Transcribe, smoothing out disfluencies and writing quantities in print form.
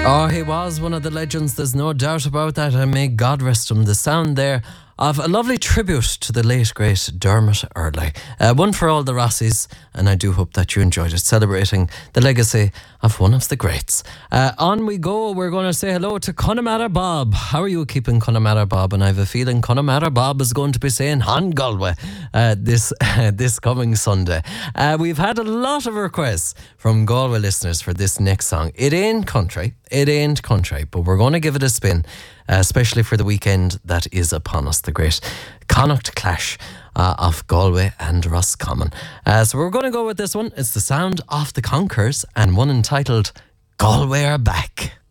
Oh, he was one of the legends, there's no doubt about that, and may God rest him. The sound there of a lovely tribute to the late, great Dermot Earley. One for all the Rossies, and I do hope that you enjoyed it, celebrating the legacy of one of the greats. On we go, we're going to say hello to Connemara Bob. How are you keeping, Connemara Bob? And I have a feeling Connemara Bob is going to be saying Han Galway this coming Sunday. We've had a lot of requests from Galway listeners for this next song. It ain't country, but we're going to give it a spin, especially for the weekend that is upon us, the great Connacht clash of Galway and Roscommon. So we're going to go with this one. It's the sound of the Conkers, and one entitled Galway Are Back.